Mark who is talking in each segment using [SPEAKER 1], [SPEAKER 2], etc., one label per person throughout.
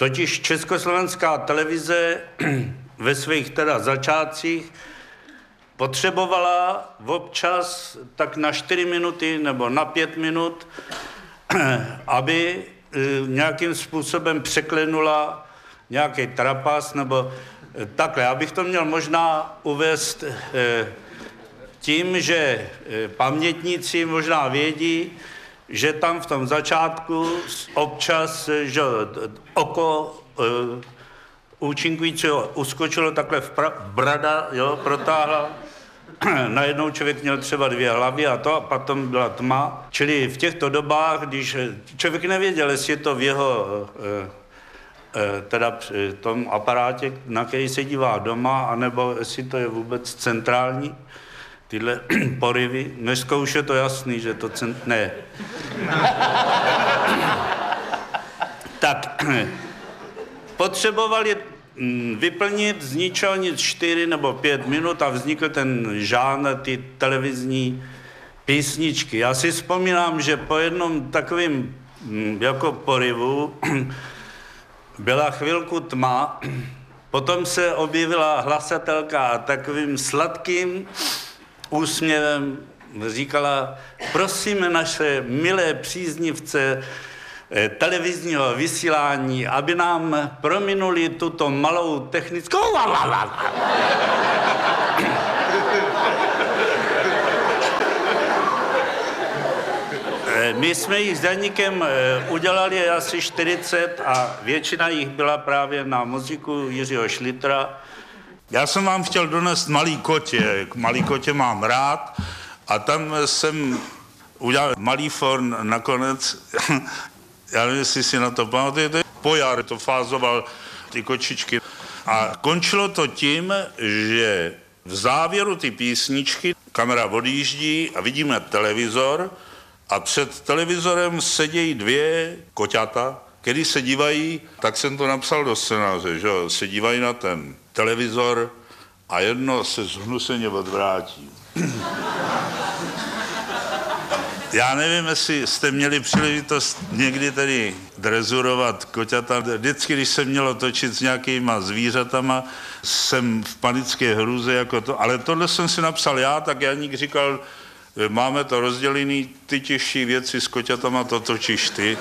[SPEAKER 1] Totiž Československá televize ve svých teda začátcích potřebovala občas tak na 4 minuty nebo na 5 minut, aby nějakým způsobem překlenula nějaký trapas, nebo takhle. Já bych to měl možná uvést tím, že pamětníci možná vědí, že tam v tom začátku občas že oko účinkujícího uskočilo takhle brada, jo, protáhla. Najednou člověk měl třeba 2 hlavy a potom byla tma. Čili v těchto dobách, když člověk nevěděl, jestli je to v jeho teda tom aparátě, na který se dívá doma, anebo jestli to je vůbec centrální, tyhle poryvy. Dneska už je to jasný, že to ne. Tak, potřebovali vyplnit z ničeho nic 4 nebo 5 minut a vznikl ten žánr, ty televizní písničky. Já si vzpomínám, že po jednom takovým jako poryvu byla chvilku tma, potom se objevila hlasatelka a takovým sladkým úsměvem říkala: prosíme naše milé příznivce televizního vysílání, aby nám prominuli tuto malou technickou... My jsme jich s Janíkem udělali asi 40 a většina jich byla právě na muziku Jiřího Šlitra. Já jsem vám chtěl donést Malý kotě. Malý kotě mám rád a tam jsem udělal malý forn nakonec. Já nevím, jestli si na to pamatujete. Pojar to fázoval ty kočičky. A končilo to tím, že v závěru ty písničky kamera odjíždí a vidíme televizor a před televizorem sedějí 2 koťata, který se dívají, tak jsem to napsal do scénáře, že jo, se dívají na ten televizor a jedno se zhnuseně odvrátí. Já nevím, jestli jste měli příležitost někdy tady drezurovat koťata. Vždycky, když se mělo točit s nějakýma zvířatama, jsem v panické hrůze jako to. Ale tohle jsem si napsal já, tak Janík říkal, máme to rozdělený, ty těžší věci s koťatama to točíš ty.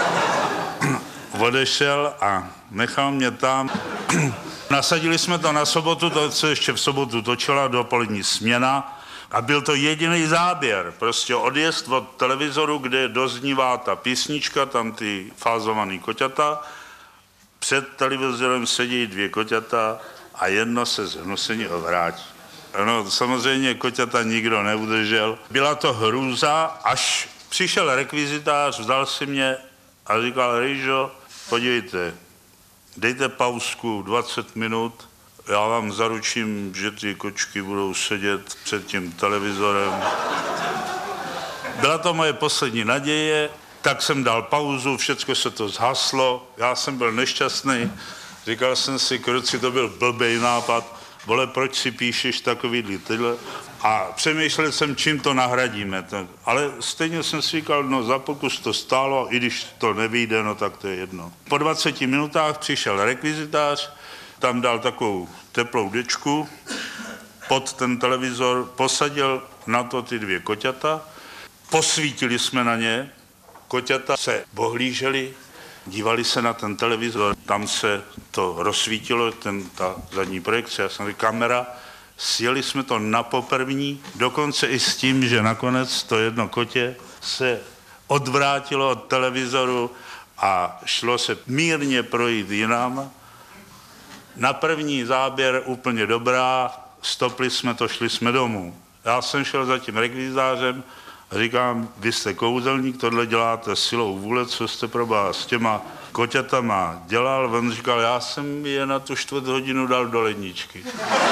[SPEAKER 1] Odešel a nechal mě tam. Nasadili jsme to na sobotu, to se ještě v sobotu točila dopolední směna. A byl to jediný záběr, prostě odjezd od televizoru, kde doznívá ta písnička, tam ty fázovaný koťata. Před televizorem sedí 2 koťata a jedno se zhnuseně obrátí. No, samozřejmě koťata nikdo neudržel. Byla to hrůza, až přišel rekvizitář, vzal si mě a říkal: Rejžo, podívejte, dejte pauzku 20 minut, já vám zaručím, že ty kočky budou sedět před tím televizorem. Byla to moje poslední naděje, tak jsem dal pauzu, všecko se to zhaslo, já jsem byl nešťastný, říkal jsem si, kruci, to byl blbej nápad, vole, proč si píšeš takový tyhle? A přemýšlel jsem, čím to nahradíme. Ale stejně jsem si říkal, no za pokus to stálo, i když to nevyjde, no tak to je jedno. Po 20 minutách přišel rekvizitář, tam dal takovou teplou dečku pod ten televizor, posadil na to ty 2 koťata, posvítili jsme na ně, koťata se ohlíželi, dívali se na ten televizor, tam se to rozsvítilo, ta zadní projekce, já jsem říkal, kamera, sjeli jsme to na poprvní, dokonce i s tím, že nakonec to jedno kotě se odvrátilo od televizoru a šlo se mírně projít jinam. Na první záběr úplně dobrá, stopli jsme to, šli jsme domů. Já jsem šel za tím rekvizářem a říkám, vy jste kouzelník, tohle děláte silou vůle, co jste probá s těma koťatama dělal. On říkal, já jsem je na tu 4 hodinu dal do ledničky.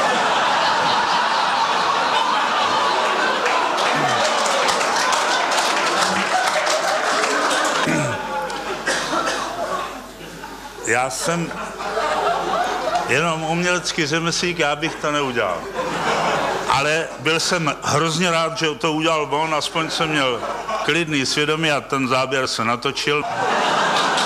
[SPEAKER 1] Já jsem jenom umělecký řemeslík, já bych to neudělal. Ale byl jsem hrozně rád, že to udělal on, aspoň jsem měl klidný svědomí a ten záběr se natočil.